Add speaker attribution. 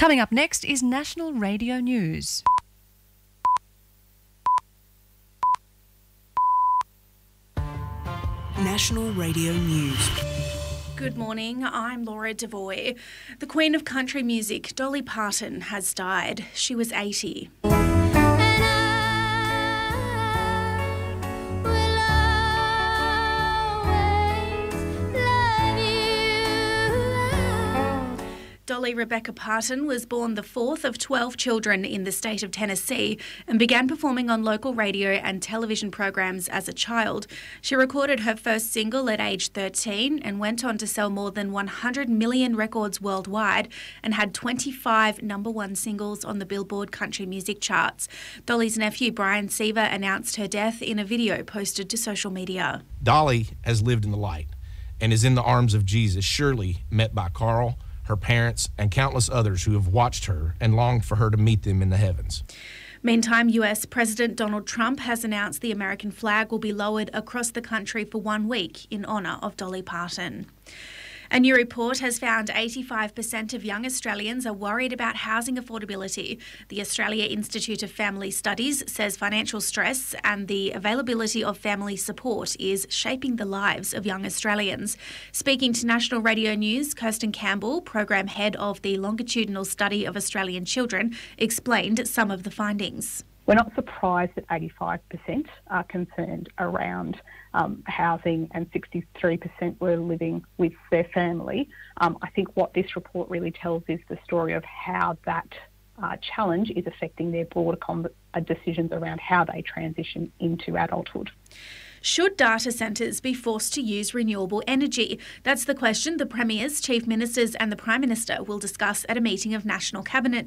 Speaker 1: Coming up next is National Radio News.
Speaker 2: National Radio News.
Speaker 3: Good morning, I'm Laura Devoy. The Queen of Country Music, Dolly Parton, has died. She was 80. Dolly Rebecca Parton was born the fourth of 12 children in the state of Tennessee and began performing on local radio and television programs as a child. She recorded her first single at age 13 and went on to sell more than 100 million records worldwide and had 25 number one singles on the Billboard country music charts. Dolly's nephew Brian Seaver announced her death in a video posted to social media.
Speaker 4: Dolly has lived in the light and is in the arms of Jesus, surely met by Carl, her parents, and countless others who have watched her and longed for her to meet them in the heavens.
Speaker 3: Meantime, US President Donald Trump has announced the American flag will be lowered across the country for 1 week in honour of Dolly Parton. A new report has found 85% of young Australians are worried about housing affordability. The Australia Institute of Family Studies says financial stress and the availability of family support is shaping the lives of young Australians. Speaking to National Radio News, Kirsten Campbell, Program Head of the Longitudinal Study of Australian Children, explained some of the findings.
Speaker 5: We're not surprised that 85% are concerned around housing and 63% were living with their family. I think what this report really tells is the story of how that challenge is affecting their broader decisions around how they transition into adulthood.
Speaker 3: Should data centres be forced to use renewable energy? That's the question the Premiers, Chief Ministers and the Prime Minister will discuss at a meeting of National Cabinet